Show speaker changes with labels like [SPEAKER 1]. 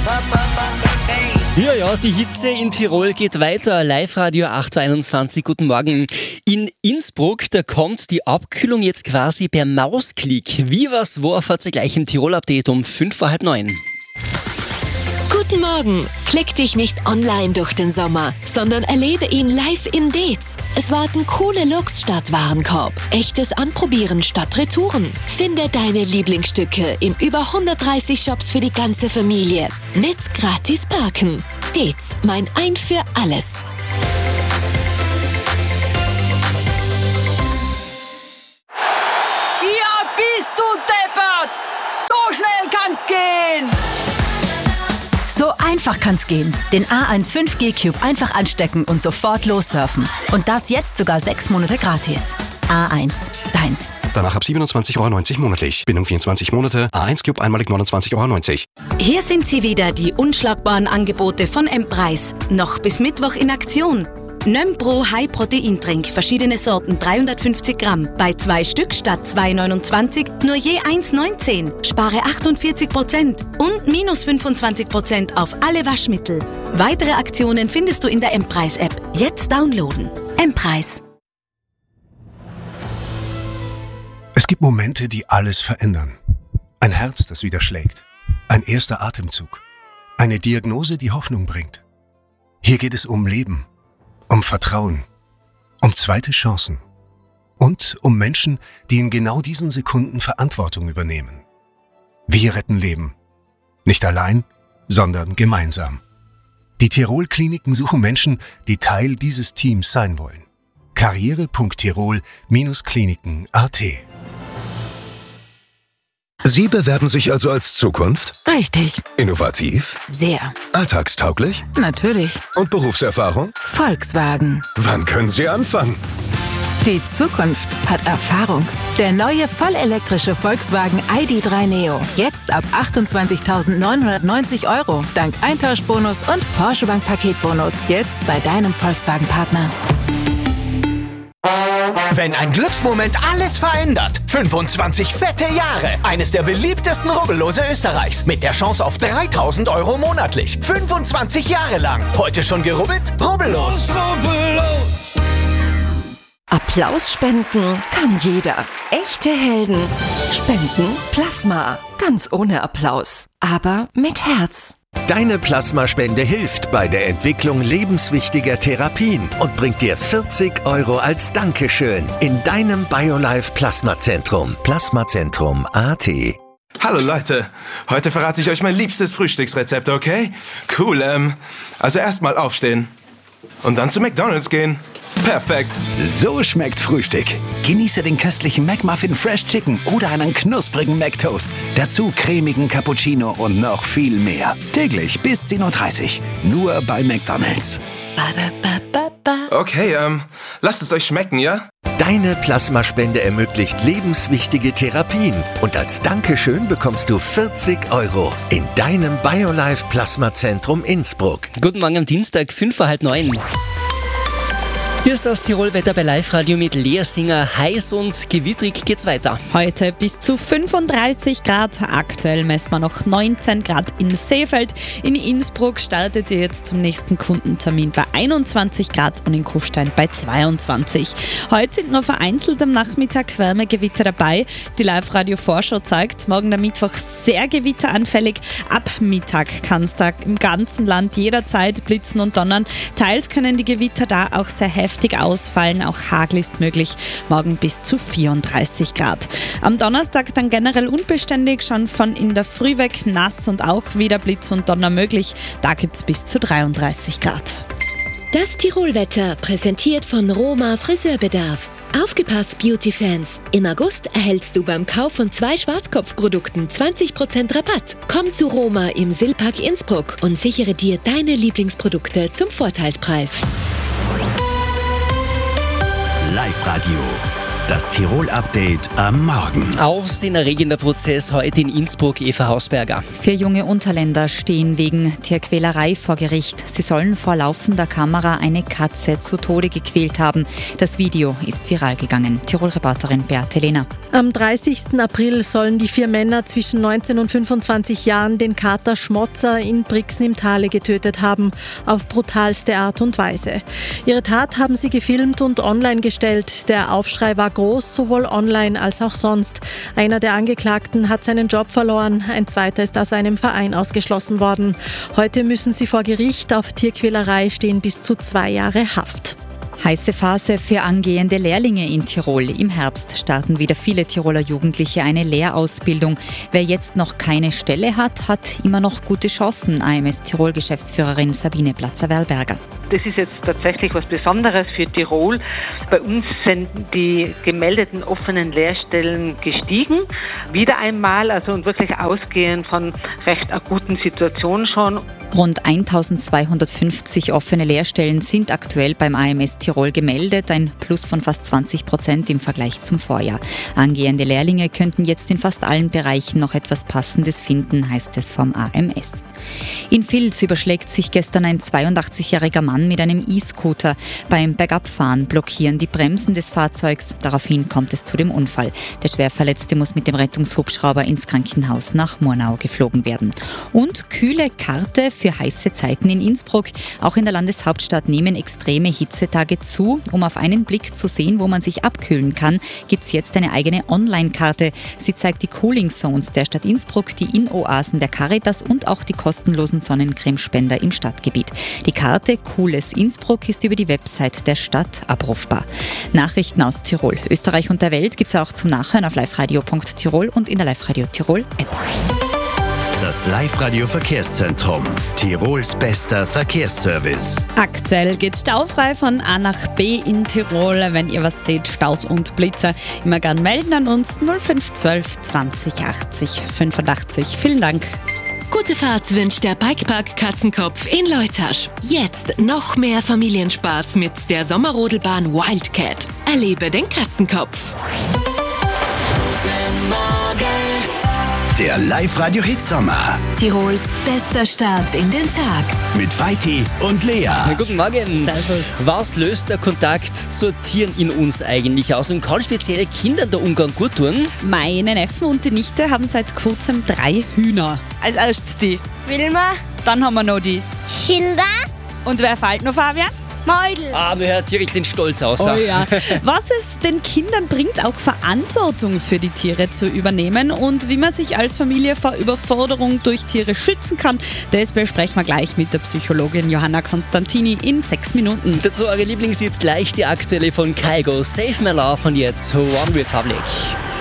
[SPEAKER 1] Ja, die Hitze in Tirol geht weiter. Live-Radio 8.21, guten Morgen. In Innsbruck, da kommt die Abkühlung jetzt quasi per Mausklick. Wie, was, wo, erfahrt ihr gleich im Tirol-Update um 8:45.
[SPEAKER 2] Guten Morgen! Klick dich nicht online durch den Sommer, sondern erlebe ihn live im Dez. Es warten coole Looks statt Warenkorb, echtes Anprobieren statt Retouren. Finde deine Lieblingsstücke in über 130 Shops für die ganze Familie. Mit gratis Parken. Dez, mein Ein für alles.
[SPEAKER 3] Ja, bist du deppert! So schnell kann's gehen!
[SPEAKER 4] So einfach kann's gehen. Den A1 5G Cube einfach anstecken und sofort lossurfen. Und das jetzt sogar 6 Monate gratis. A1, deins.
[SPEAKER 5] Danach ab 27,90 € monatlich. Bindung 24 Monate. A1 Cube einmalig 29,90 €.
[SPEAKER 6] Hier sind sie wieder, die unschlagbaren Angebote von M-Preis. Noch bis Mittwoch in Aktion. Nömpro High Protein Drink, verschiedene Sorten, 350 Gramm. Bei 2 Stück statt 2,29 nur je 1,19. Spare 48% und minus 25% auf alle Waschmittel. Weitere Aktionen findest du in der M-Preis-App. Jetzt downloaden. M-Preis.
[SPEAKER 7] Es gibt Momente, die alles verändern. Ein Herz, das wieder schlägt. Ein erster Atemzug. Eine Diagnose, die Hoffnung bringt. Hier geht es um Leben, um Vertrauen, um zweite Chancen und um Menschen, die in genau diesen Sekunden Verantwortung übernehmen. Wir retten Leben. Nicht allein, sondern gemeinsam. Die Tirol-Kliniken suchen Menschen, die Teil dieses Teams sein wollen. karriere.tirol-kliniken.at.
[SPEAKER 8] Sie bewerben sich also als Zukunft?
[SPEAKER 4] Richtig.
[SPEAKER 8] Innovativ?
[SPEAKER 4] Sehr.
[SPEAKER 8] Alltagstauglich?
[SPEAKER 4] Natürlich.
[SPEAKER 8] Und Berufserfahrung?
[SPEAKER 4] Volkswagen.
[SPEAKER 8] Wann können Sie anfangen?
[SPEAKER 4] Die Zukunft hat Erfahrung. Der neue vollelektrische Volkswagen ID.3 Neo. Jetzt ab 28.990 €. Dank Eintauschbonus und Porsche Bank Paketbonus. Jetzt bei deinem Volkswagen-Partner.
[SPEAKER 9] Wenn ein Glücksmoment alles verändert. 25 fette Jahre. Eines der beliebtesten Rubbellose Österreichs. Mit der Chance auf 3.000 € monatlich. 25 Jahre lang. Heute schon gerubbelt? Rubbellos. Rubbellos.
[SPEAKER 2] Applaus spenden kann jeder. Echte Helden spenden Plasma. Ganz ohne Applaus. Aber mit Herz.
[SPEAKER 9] Deine Plasmaspende hilft bei der Entwicklung lebenswichtiger Therapien und bringt dir 40 € als Dankeschön in deinem BioLife Plasmazentrum. Plasmazentrum.at.
[SPEAKER 10] Hallo Leute, heute verrate ich euch mein liebstes Frühstücksrezept, okay? Cool, also erstmal aufstehen und dann zu McDonald's gehen. Perfekt.
[SPEAKER 11] So schmeckt Frühstück. Genieße den köstlichen McMuffin Fresh Chicken oder einen knusprigen McToast. Dazu cremigen Cappuccino und noch viel mehr. Täglich bis 10:30 Uhr. Nur bei McDonald's.
[SPEAKER 10] Okay, lasst es euch schmecken, ja?
[SPEAKER 9] Deine Plasmaspende ermöglicht lebenswichtige Therapien und als Dankeschön bekommst du 40 € in deinem BioLife Plasmazentrum Innsbruck.
[SPEAKER 1] Guten Morgen am Dienstag, 8:45. Hier ist das Tirol-Wetter bei Live-Radio mit Lea Singer. Heiß und gewittrig geht's weiter.
[SPEAKER 12] Heute bis zu 35 Grad. Aktuell messen wir noch 19 Grad in Seefeld. In Innsbruck startet ihr jetzt zum nächsten Kundentermin bei 21 Grad und in Kufstein bei 22. Heute sind nur vereinzelt am Nachmittag Wärmegewitter dabei. Die Live-Radio-Vorschau zeigt, morgen der Mittwoch sehr gewitteranfällig. Ab Mittag kann es da im ganzen Land jederzeit blitzen und donnern. Teils können die Gewitter da auch sehr heftig ausfallen, auch Hagel ist möglich, morgen bis zu 34 Grad. Am Donnerstag dann generell unbeständig, schon von in der Früh weg nass und auch wieder Blitz und Donner möglich, da gibt es bis zu 33 Grad.
[SPEAKER 2] Das Tirol-Wetter präsentiert von Roma Friseurbedarf. Aufgepasst, Beauty-Fans! Im August erhältst du beim Kauf von 2 Schwarzkopfprodukten 20% Rabatt. Komm zu Roma im Silpark Innsbruck und sichere dir deine Lieblingsprodukte zum Vorteilspreis.
[SPEAKER 11] Live-Radio. Das Tirol-Update am Morgen.
[SPEAKER 1] Aufsehenerregender Prozess heute in Innsbruck, Eva Hausberger.
[SPEAKER 12] 4 junge Unterländer stehen wegen Tierquälerei vor Gericht. Sie sollen vor laufender Kamera eine Katze zu Tode gequält haben. Das Video ist viral gegangen. Tirol-Reporterin Beate Lehner.
[SPEAKER 13] Am 30. April sollen die 4 Männer zwischen 19 und 25 Jahren den Kater Schmotzer in Brixen im Tale getötet haben, auf brutalste Art und Weise. Ihre Tat haben sie gefilmt und online gestellt. Der Aufschrei war groß, sowohl online als auch sonst. Einer der Angeklagten hat seinen Job verloren, ein zweiter ist aus einem Verein ausgeschlossen worden. Heute müssen sie vor Gericht. Auf Tierquälerei stehen bis zu 2 Jahre Haft.
[SPEAKER 12] Heiße Phase für angehende Lehrlinge in Tirol. Im Herbst starten wieder viele Tiroler Jugendliche eine Lehrausbildung. Wer jetzt noch keine Stelle hat, hat immer noch gute Chancen. AMS Tirol-Geschäftsführerin Sabine Platzer-Werlberger.
[SPEAKER 14] Das ist jetzt tatsächlich was Besonderes für Tirol. Bei uns sind die gemeldeten offenen Lehrstellen gestiegen. Wieder einmal, und wirklich ausgehend von recht akuten Situationen schon.
[SPEAKER 12] Rund 1250 offene Lehrstellen sind aktuell beim AMS Tirol gemeldet, ein Plus von fast 20% im Vergleich zum Vorjahr. Angehende Lehrlinge könnten jetzt in fast allen Bereichen noch etwas Passendes finden, heißt es vom AMS. In Vils überschlägt sich gestern ein 82-jähriger Mann mit einem E-Scooter. Beim Bergabfahren blockieren die Bremsen des Fahrzeugs. Daraufhin kommt es zu dem Unfall. Der Schwerverletzte muss mit dem Rettungshubschrauber ins Krankenhaus nach Murnau geflogen werden. Und kühle Karte für heiße Zeiten in Innsbruck. Auch in der Landeshauptstadt nehmen extreme Hitzetage zu. Um auf einen Blick zu sehen, wo man sich abkühlen kann, gibt es jetzt eine eigene Online-Karte. Sie zeigt die Cooling Zones der Stadt Innsbruck, die Innoasen der Caritas und auch die kostenlosen Sonnencremespender im Stadtgebiet. Die Karte Cooles Innsbruck ist über die Website der Stadt abrufbar. Nachrichten aus Tirol, Österreich und der Welt gibt es auch zum Nachhören auf liveradio.tirol und in der Live-Radio Tirol App.
[SPEAKER 11] Das Live-Radio Verkehrszentrum. Tirols bester Verkehrsservice.
[SPEAKER 12] Aktuell geht staufrei von A nach B in Tirol. Wenn ihr was seht, Staus und Blitzer, immer gern melden an uns 0512 20 80 85. Vielen Dank.
[SPEAKER 2] Gute Fahrt wünscht der Bikepark Katzenkopf in Leutasch. Jetzt noch mehr Familienspaß mit der Sommerrodelbahn Wildcat. Erlebe den Katzenkopf.
[SPEAKER 11] Guten Morgen. Der Live-Radio-Hitsommer.
[SPEAKER 2] Tirols bester Start in den Tag.
[SPEAKER 11] Mit Vaiti und Lea.
[SPEAKER 1] Guten Morgen.
[SPEAKER 12] Servus.
[SPEAKER 1] Was löst der Kontakt zu Tieren in uns eigentlich aus? Und kann spezielle Kindern der Umgang gut tun?
[SPEAKER 12] Meine Neffen und die Nichte haben seit kurzem 3 Hühner. Als erstes die
[SPEAKER 15] Wilma.
[SPEAKER 12] Dann haben wir noch die
[SPEAKER 15] Hilda.
[SPEAKER 12] Und wer fällt noch, Fabian?
[SPEAKER 15] Meudl.
[SPEAKER 1] Ah, man hört direkt den Stolz aus.
[SPEAKER 12] Oh ja. Was es den Kindern bringt, auch Verantwortung für die Tiere zu übernehmen und wie man sich als Familie vor Überforderung durch Tiere schützen kann, das besprechen wir gleich mit der Psychologin Johanna Konstantini in 6 Minuten.
[SPEAKER 1] Dazu eure Lieblingshits gleich, die aktuelle von Kygo, Save My Love und jetzt One Republic.